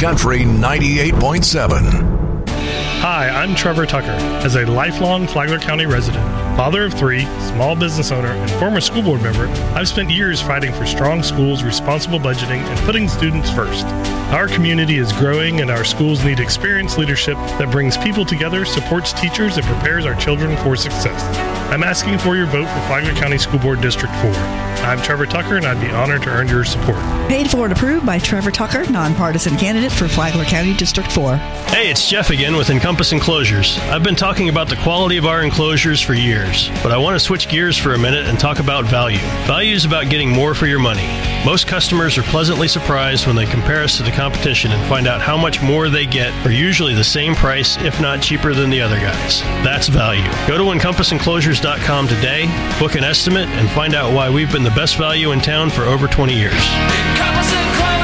Country 98.7. Hi, I'm Trevor Tucker. As a lifelong Flagler County resident, father of 3, small business owner, and former school board member, I've spent years fighting for strong schools, responsible budgeting, and putting students first. Our community is growing, and our schools need experienced leadership that brings people together, supports teachers, and prepares our children for success. I'm asking for your vote for Flagler County School Board District 4. I'm Trevor Tucker, and I'd be honored to earn your support. Paid for and approved by Trevor Tucker, nonpartisan candidate for Flagler County District 4. Hey, it's Jeff again with Encompass Enclosures. I've been talking about the quality of our enclosures for years, but I want to switch gears for a minute and talk about value. Value is about getting more for your money. Most customers are pleasantly surprised when they compare us to the competition and find out how much more they get for usually the same price, if not cheaper than the other guys. That's value. Go to EncompassEnclosures.com today, book an estimate, and find out why we've been the best value in town for over 20 years. Encompass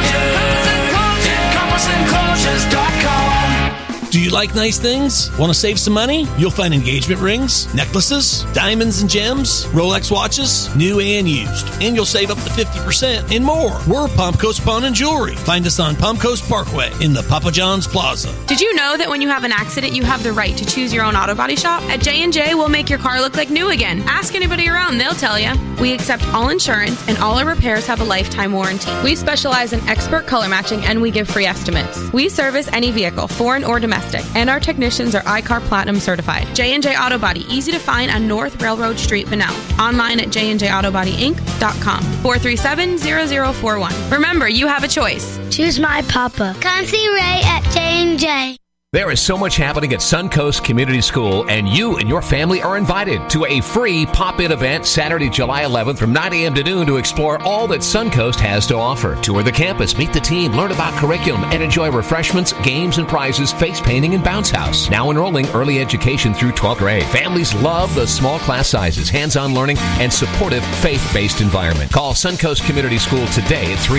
Enclosures.com. Do you like nice things? Want to save some money? You'll find engagement rings, necklaces, diamonds and gems, Rolex watches, new and used. And you'll save up to 50% and more. We're Palm Coast Pawn and Jewelry. Find us on Palm Coast Parkway in the Papa John's Plaza. Did you know that when you have an accident, you have the right to choose your own auto body shop? At J&J, we'll make your car look like new again. Ask anybody around, they'll tell you. We accept all insurance, and all our repairs have a lifetime warranty. We specialize in expert color matching, and we give free estimates. We service any vehicle, foreign or domestic, and our technicians are iCar Platinum certified. J&J Auto Body, easy to find on North Railroad Street, Bunnell. Online at jnjautobodync.com. 437-0041. Remember, you have a choice. Choose my papa. Come see Ray at J&J. There is so much happening at Suncoast Community School, and you and your family are invited to a free pop-in event Saturday, July 11th from 9 a.m. to noon to explore all that Suncoast has to offer. Tour the campus, meet the team, learn about curriculum, and enjoy refreshments, games and prizes, face painting, and bounce house. Now enrolling early education through 12th grade. Families love the small class sizes, hands-on learning, and supportive faith-based environment. Call Suncoast Community School today at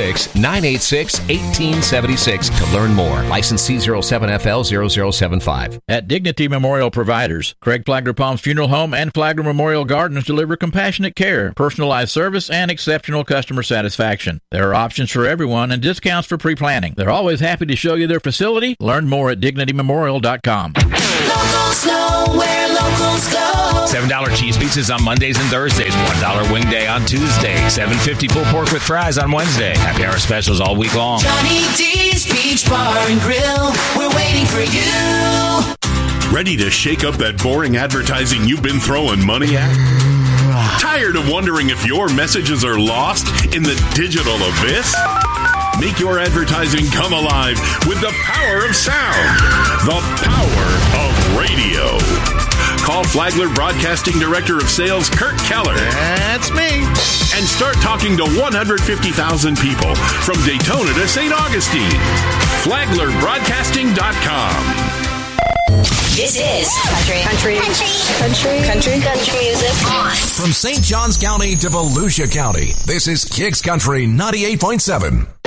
386-986-1876 to learn more. License C07FL 0075. At Dignity Memorial Providers, Craig Flagler Palms Funeral Home and Flagler Memorial Gardens deliver compassionate care, personalized service, and exceptional customer satisfaction. There are options for everyone and discounts for pre-planning. They're always happy to show you their facility. Learn more at DignityMemorial.com. Locals know where locals go. $7 cheese pizzas on Mondays and Thursdays. $1 wing day on Tuesday. $7.50 pulled pork with fries on Wednesday. Happy hour specials all week long. Johnny D's Beach Bar and Grill. We're waiting for you. Ready to shake up that boring advertising you've been throwing money at? Tired of wondering if your messages are lost in the digital abyss? Make your advertising come alive with the power of sound. The power of radio. Call Flagler Broadcasting Director of Sales Kurt Keller. That's me. And start talking to 150,000 people from Daytona to St. Augustine. FlaglerBroadcasting.com. This is country music. From St. Johns County to Volusia County, this is Kicks Country 98.7.